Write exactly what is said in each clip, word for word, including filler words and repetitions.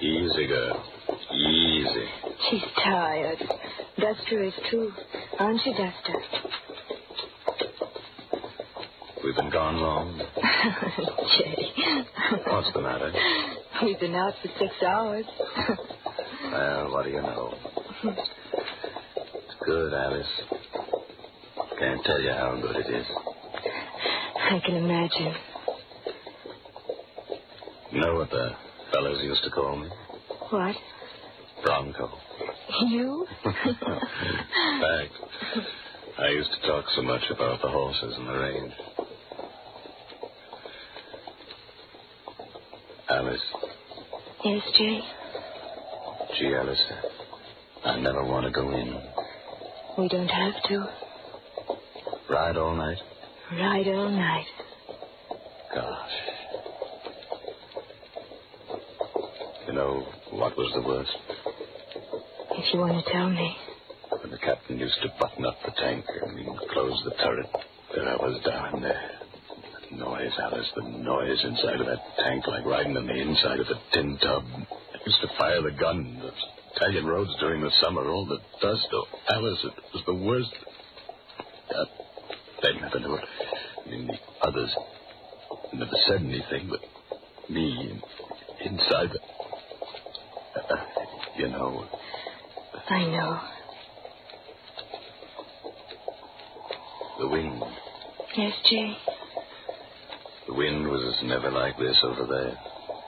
Easy, girl. Easy. She's tired. Duster is too. Aren't you, Duster? We've been gone long. Jay. What's the matter? We've been out for six hours. Well, what do you know? It's good, Alice. Can't tell you how good it is. I can imagine. You know what the fellas used to call me? What? Bronco. You? In fact, I used to talk so much about the horses and the range. Alice. Yes, Jay? Gee, Alice, I never want to go in. We don't have to. Ride all night? Ride all night. Gosh. You know what was the worst? If you want to tell me. When the captain used to button up the tank and close the turret, there I was down there. The noise, Alice, the noise inside of that tank, like riding on the inside of a tin tub. I used to fire the gun, the Italian roads during the summer, all the dust. Oh, Alice, it was the worst. Uh, they never knew it. I mean, the others never said anything, but me, inside the... Uh, you know... I know. The wind. Yes, Jay? The wind was never like this over there.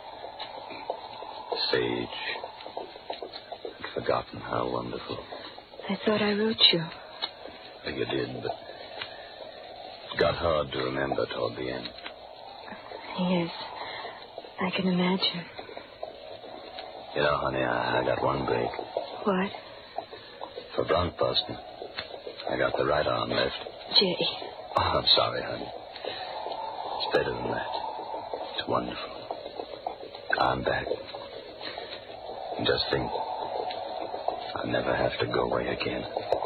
Sage. I'd forgotten how wonderful. I thought I wrote you. You did, but it got hard to remember toward the end. Yes, I can imagine. You know, honey, I, I got one break. What? For bronc busting. I got the right arm left. Jay. Oh, I'm sorry, honey. It's better than that. It's wonderful. I'm back. And just think, I'll never have to go away again.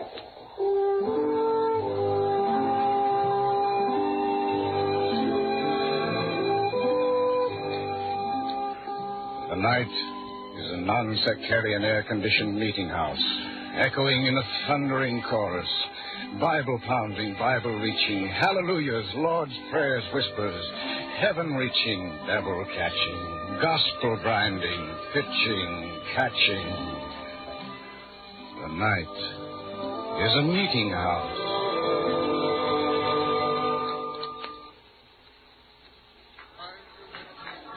The night is a non-sectarian air-conditioned meeting house, echoing in a thundering chorus, Bible-pounding, Bible-reaching, hallelujahs, Lord's prayers, whispers, heaven-reaching, devil-catching, gospel-grinding, pitching, catching. The night is a meeting house.